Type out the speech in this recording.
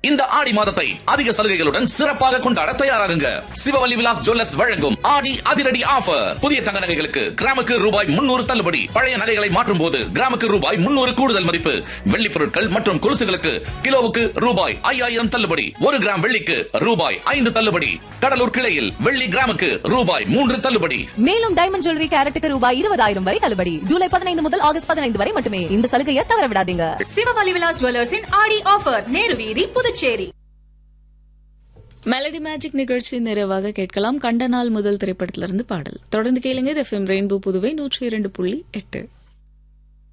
இந்த ஆடி மாதத்தை அதிக சலுகைகளுடன் சிறப்பாக கொண்டாட தயாராகுங்க. சிவவல்லி விலாஸ் ஜுவல்லர்ஸ் வழங்கும் ஆடி அதிரடி ஆஃபர். புதிய தங்க நகைகளுக்கு கிராமுக்கு ரூபாய் 300 தள்ளுபடி. பழைய நகைகளை மாற்றும் போது கிராமுக்கு ரூபாய் 300 கூடுதல் மதிப்பு. வெள்ளி பொருட்கள் மற்றும் கொலுசுகளுக்கு கிலோவுக்கு ரூபாய் 5000 தள்ளுபடி. 1 கிராம் வெள்ளிக்கு ரூபாய் 5 தள்ளுபடி. கடலூர் கிளையில் வெள்ளி கிராமுக்கு ரூபாய் 3 தள்ளுபடி. மேலும் டைமண்ட் ஜுவல்லரி கேரட்டுக்கு ரூபாய் 20000 வரை தள்ளுபடி. ஜூலை 15 முதல் ஆகஸ்ட் 15 வரை மட்டுமே. இந்த சலுகையை தவற விடாதீங்க. சிவவல்லி விலாஸ் ஜுவல்லர்ஸின் ஆடி ஆஃபர், நேரு வீதி, புதுச்சேரி. மெலடி மேஜிக் நிகழ்ச்சி நிறைவாக கேட்கலாம். கண்ட நாள் முதல் திரைப்படத்திலிருந்து பாடல். தொடர்ந்து கேளுங்க. இது FM ரெயின்போ புதுவை 102.8.